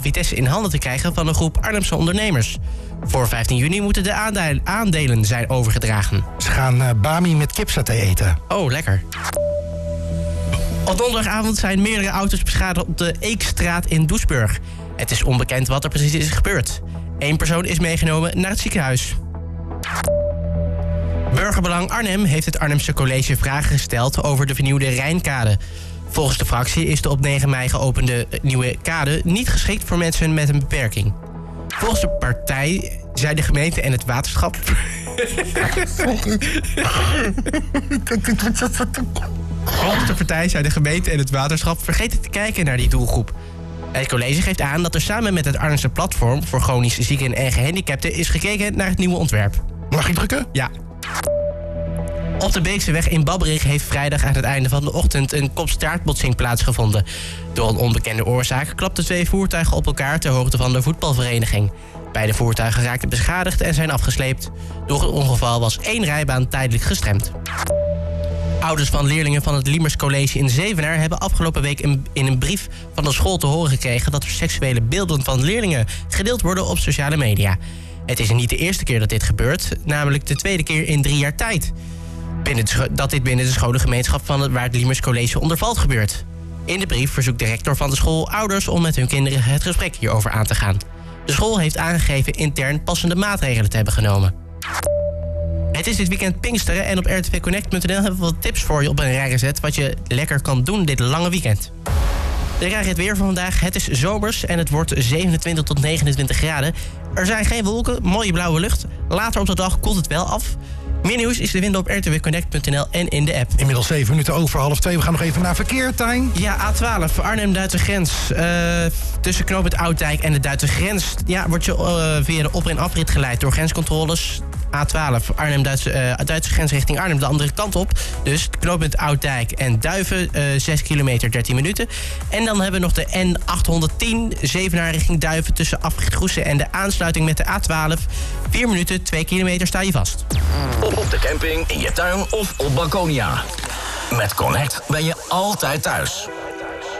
Vitesse in handen te krijgen van een groep Arnhemse ondernemers. Voor 15 juni moeten de aandelen zijn overgedragen. Ze gaan bami met kipsaté eten. Oh, lekker. Op donderdagavond zijn meerdere auto's beschadigd op de Eekstraat in Doesburg. Het is onbekend wat er precies is gebeurd. 1 persoon is meegenomen naar het ziekenhuis. Burgerbelang Arnhem heeft het Arnhemse College vragen gesteld over de vernieuwde Rijnkade. Volgens de fractie is de op 9 mei geopende nieuwe kade niet geschikt voor mensen met een beperking. Volgens de partij zijn de gemeente en het waterschap... Volgens de partij zijn de gemeente en het waterschap vergeten te kijken naar die doelgroep. Het college geeft aan dat er samen met het Arnhemse platform voor chronisch zieken en gehandicapten is gekeken naar het nieuwe ontwerp. Mag ik drukken? Ja. Op de Beekseweg in Babberich heeft vrijdag aan het einde van de ochtend een kopstaartbotsing plaatsgevonden. Door een onbekende oorzaak klapten 2 voertuigen op elkaar ter hoogte van de voetbalvereniging. Beide voertuigen raakten beschadigd en zijn afgesleept. Door het ongeval was 1 rijbaan tijdelijk gestremd. Ouders van leerlingen van het Liemers College in Zevenaar hebben afgelopen week in een brief van de school te horen gekregen dat er seksuele beelden van leerlingen gedeeld worden op sociale media. Het is niet de eerste keer dat dit gebeurt, namelijk de tweede keer in 3 jaar tijd. Dat dit binnen de scholengemeenschap van waar het Liemers College onder valt gebeurt. In de brief verzoekt de rector van de school ouders om met hun kinderen het gesprek hierover aan te gaan. De school heeft aangegeven intern passende maatregelen te hebben genomen. Het is dit weekend Pinksteren en op rtvconnect.nl hebben we wat tips voor je op een rij gezet wat je lekker kan doen dit lange weekend. De rij het weer van vandaag. Het is zomers en het wordt 27 tot 29 graden. Er zijn geen wolken, mooie blauwe lucht. Later op de dag koelt het wel af. Meer nieuws is te vinden op rtvconnect.nl en in de app. Inmiddels 7 minuten over 1:30. We gaan nog even naar verkeer, Tijn. Ja, A12, Arnhem-Duitse grens. Tussen knooppunt Oud-Dijk en de Duitse grens... word je via de op- en afrit geleid door grenscontroles. A12, Duitse grens richting Arnhem, de andere kant op. Dus knooppunt Oud-Dijk en Duiven, 6 kilometer, 13 minuten. En dan hebben we nog de N810, Zevenaar richting Duiven... tussen afrit Goesen en de aansluiting met de A12. 4 minuten, 2 kilometer sta je vast. Op de camping, in je tuin of op Balkonia. Met Connect ben je altijd thuis.